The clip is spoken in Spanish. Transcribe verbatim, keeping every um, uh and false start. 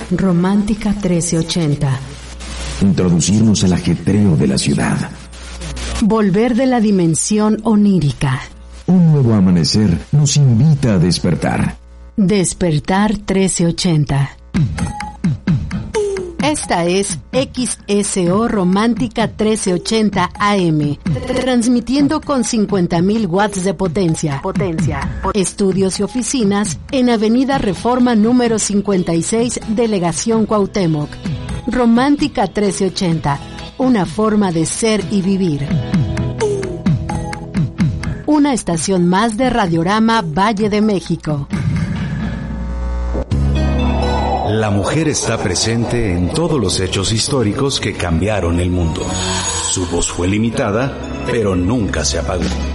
Romántica trece ochenta. Introducirnos al ajetreo de la ciudad. Volver de la dimensión onírica. Un nuevo amanecer nos invita a despertar. Despertar trece ochenta. Esta es X S O Romántica trece ochenta A M, transmitiendo con cincuenta mil watts de potencia. Potencia. Estudios y oficinas en Avenida Reforma número cincuenta y seis, Delegación Cuauhtémoc. Romántica trece ochenta, una forma de ser y vivir. Una estación más de Radiorama Valle de México. La mujer está presente en todos los hechos históricos que cambiaron el mundo. Su voz fue limitada, pero nunca se apagó.